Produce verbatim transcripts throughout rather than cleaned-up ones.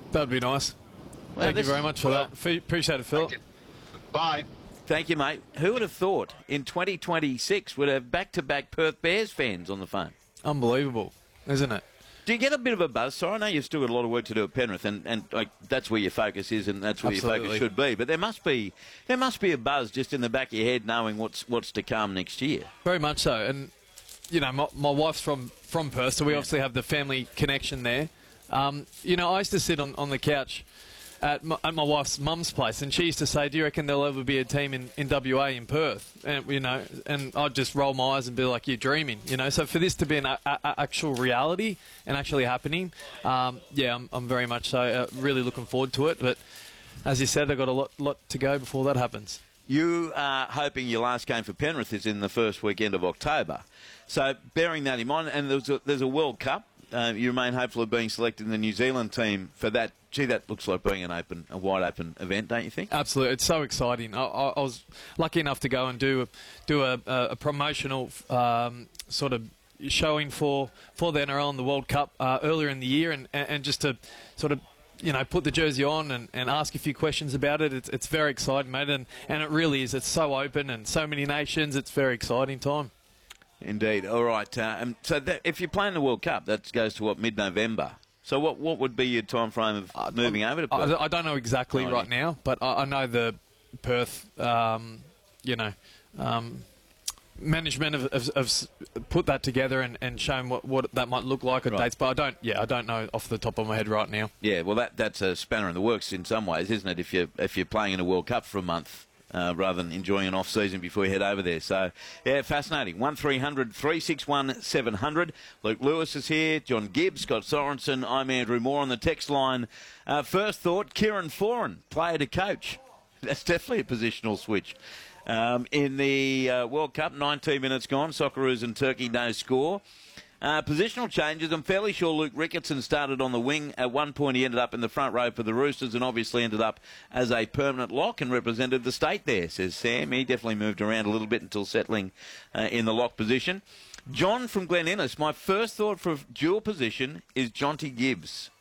That'd be nice. Well, Thank you very much for well, that. F appreciate it, Phil. Bye. Thank you, mate. Who would have thought in twenty twenty-six we'd have back-to-back Perth Bears fans on the phone? Unbelievable, isn't it? Do you get a bit of a buzz? So I know you've still got a lot of work to do at Penrith, and, and like, that's where your focus is, and that's where Absolutely. your focus should be. But there must be there must be a buzz just in the back of your head, knowing what's what's to come next year. Very much so. And you know, my, my wife's from from Perth, so we yeah. obviously have the family connection there. Um, you know, I used to sit on, on the couch at my, at my wife's mum's place, and she used to say, "Do you reckon there'll ever be a team in, in W A in Perth?" And you know, and I'd just roll my eyes and be like, "You're dreaming," you know. So for this to be an a, a, actual reality and actually happening, um, yeah, I'm, I'm very much so uh, really looking forward to it. But as you said, they've got a lot lot to go before that happens. You are hoping your last game for Penrith is in the first weekend of October. So bearing that in mind, and there's a, there's a World Cup. Uh, you remain hopeful of being selected in the New Zealand team for that. Gee, that looks like being an open, a wide open event, don't you think? Absolutely, it's so exciting. I, I, I was lucky enough to go and do a, do a, a promotional um, sort of showing for for the N R L and the World Cup uh, earlier in the year, and, and just to sort of you know put the jersey on and, and ask a few questions about it. It's it's very exciting, mate, and and it really is. It's so open and so many nations. It's a very exciting time. Indeed. All right. Uh, um, so that, if you're playing the World Cup, that goes to, what, mid-November? So what what would be your time frame of uh, moving over to Perth? I, I don't know exactly oh, right yeah. now, but I, I know the Perth, um, you know, um, management have, have, have put that together and, and shown what, what that might look like at right. dates, but I don't, yeah, I don't know off the top of my head right now. Yeah, well, that that's a spanner in the works in some ways, isn't it, if you're, if you're playing in a World Cup for a month? Uh, rather than enjoying an off-season before you head over there. So, yeah, fascinating. one three hundred three six one seven hundred. Luke Lewis is here. John Gibbs, Scott Sorensen. I'm Andrew Moore on the text line. Uh, first thought, Kieran Foran, player to coach. That's definitely a positional switch. Um, in the uh, World Cup, nineteen minutes gone. Socceroos and Turkey, no score. Uh, positional changes. I'm fairly sure Luke Ricketson started on the wing. At one point he ended up in the front row for the Roosters and obviously ended up as a permanent lock and represented the state there, says Sam. He definitely moved around a little bit until settling uh, in the lock position. John from Glen Innes. My first thought for dual position is Jonty Gibbs.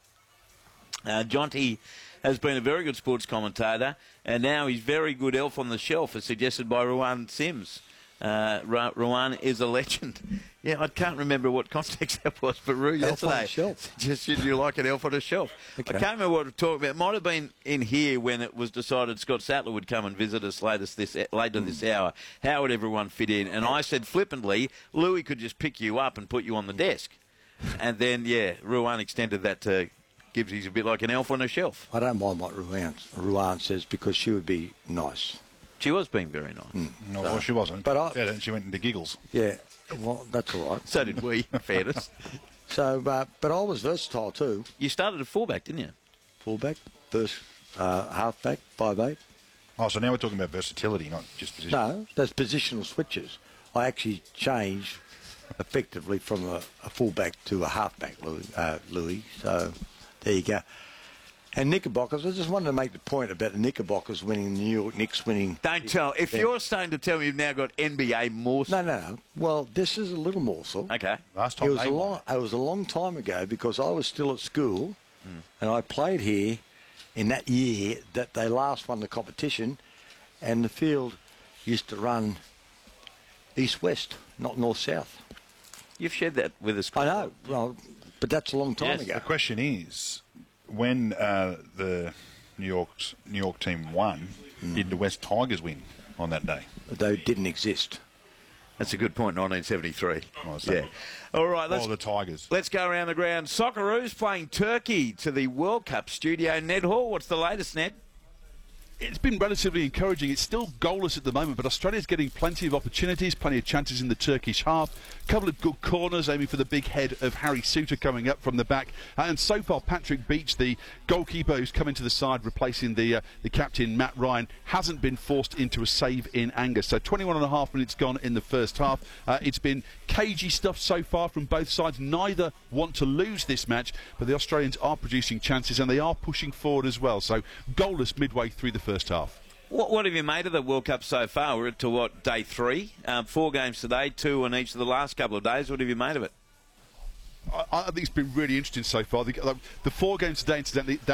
Uh, Jonty has been a very good sports commentator and now he's very good elf on the shelf, as suggested by Rowan Sims. Uh, Rowan is a legend. Yeah, I can't remember what context that was, but Roo yesterday suggested you like an elf on a shelf. Okay. I can't remember what we're talking about. It might have been in here when it was decided Scott Sattler would come and visit us latest this, later mm. this hour. How would everyone fit in? And I said flippantly, Louis could just pick you up and put you on the desk. And then, yeah, Rowan extended that to Gibbs. He's a bit like an elf on a shelf. I don't mind what Rowan, Rowan says because she would be nice. She was being very nice. Mm. No, well, she wasn't. But I, yeah, she went into giggles. Yeah, well, that's all right. So did we, in fairness. So, uh, but I was versatile too. You started at fullback, didn't you? Fullback, first uh, halfback, five eight. Oh, so now we're talking about versatility, not just position. No, that's positional switches. I actually changed effectively from a, a fullback to a halfback, Louis, uh, Louis. So there you go. And Knickerbockers, I just wanted to make the point about the Knickerbockers winning, the New York Knicks winning. Don't tell. If yeah. you're starting to tell me you've now got N B A morsel. No, no, no. Well, this is a little morsel. Okay. Last time it was a long, it was a long time ago because I was still at school mm. and I played here in that year that they last won the competition and the field used to run east-west, not north-south. You've shared that with us. I know. Well, but that's a long time yes. ago. The question is, when uh, the New York's New York team won, mm. did the West Tigers win on that day? They didn't exist. That's a good point. nineteen seventy-three. Oh, yeah. All right. Let's, oh, the Tigers. Let's go around the ground. Socceroos playing Turkey to the World Cup studio. Ned Hall, what's the latest, Ned? It's been relatively encouraging. It's still goalless at the moment, but Australia's getting plenty of opportunities, plenty of chances in the Turkish half. A couple of good corners, aiming for the big head of Harry Suter coming up from the back. Uh, and so far, Patrick Beach, the goalkeeper who's come into the side, replacing the uh, the captain, Matt Ryan, hasn't been forced into a save in anger. So twenty-one and a half minutes gone in the first half. Uh, it's been cagey stuff so far from both sides. Neither want to lose this match, but the Australians are producing chances and they are pushing forward as well. So goalless midway through the first half. What, what have you made of the World Cup so far? We're to, what, day three? Um, four games today, two on each of the last couple of days. What have you made of it? I, I think it's been really interesting so far. The, the four games today, incidentally,